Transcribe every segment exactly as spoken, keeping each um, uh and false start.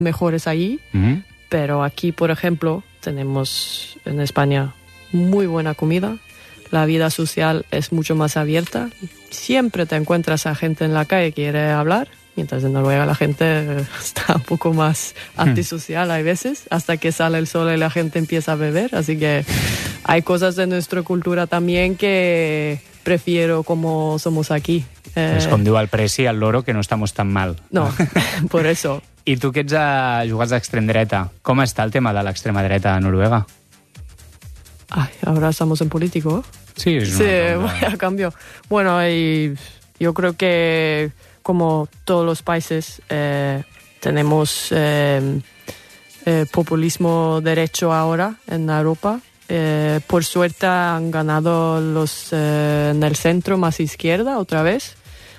mejores allí, mm-hmm. pero aquí, por ejemplo, tenemos en España muy buena comida, la vida social es mucho más abierta, siempre te encuentras a gente en la calle que quiere hablar, mientras en Noruega la gente está un poco más antisocial hay veces, hasta que sale el sol y la gente empieza a beber, así que hay cosas de nuestra cultura también que prefiero como somos aquí. Eh... Pues com diu el Presi, el loro, que no estamos tan mal. No, por eso. I tu que ets a jugar d'extrem dreta, com està el tema de l'extrema dreta a Noruega? Ay, ahora estamos en político. Sí, es sí, a cambio. Bueno, y yo creo que como todos los países eh, tenemos eh, eh, populismo derecho ahora en Europa. Eh, por suerte han ganado los eh, en el centro más izquierda otra vez,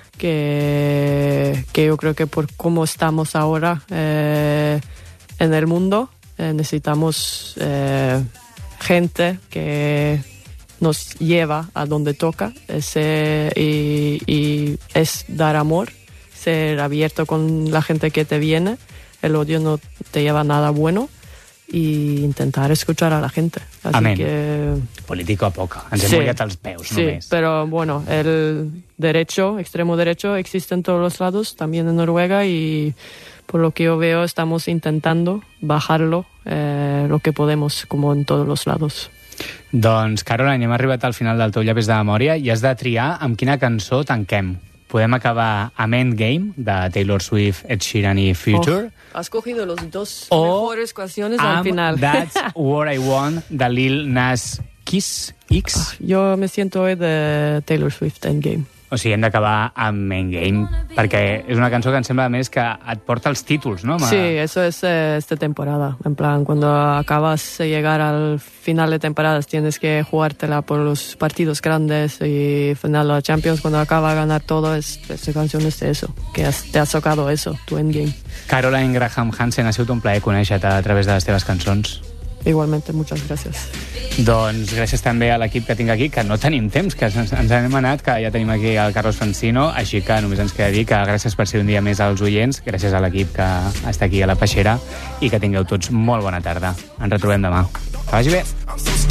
que, que yo creo que por cómo estamos ahora eh, en el mundo eh, necesitamos eh, gente que nos lleva a donde toca ese, y, y es dar amor, ser abierto con la gente que te viene. El odio no te lleva a nada bueno i intentar escuchar a la gente. Así Amén. Que... Político a poco. Ens hem mullat els peus, sí, només. Pero bueno, el derecho, extremo derecho, existe en todos los lados, también en Noruega, y por lo que yo veo estamos intentando bajarlo eh, lo que podemos, como en todos los lados. Doncs, Caroline, hem arribat al final del teu llapis de memòria i has de triar amb quina cançó tanquem. Podem acabar amb Endgame, de Taylor Swift, Ed Sheeran i Future. Oh, has cogido los dos o mejores canciones al final. That's What I Want, de Lil Nas Kiss X. Oh, yo me siento hoy de Taylor Swift, Endgame. O sigui, hem d'acabar amb Endgame, perquè és una cançó que em sembla més que et porta els títols, no? Sí, eso es eh, esta temporada. En plan, cuando acabas de llegar al final de temporadas, tienes que jugártela por los partidos grandes y final de la Champions, cuando acaba de ganar todo, es, esta canción es de eso, que has, te has tocado eso, tu Endgame. Caroline Graham Hansen, ha sigut un plaer conèixer-te a través de les teves cançons. Igualmente, muchas gracias. Doncs gràcies també a l'equip que tinc aquí, que no tenim temps, que ens, ens hem anat, que ja tenim aquí el Carlos Francino, així que només ens queda dir que gràcies per ser un dia més als oients, gràcies a l'equip que està aquí a la Peixera, i que tingueu tots molt bona tarda. Ens retrobem demà. Que vagi bé.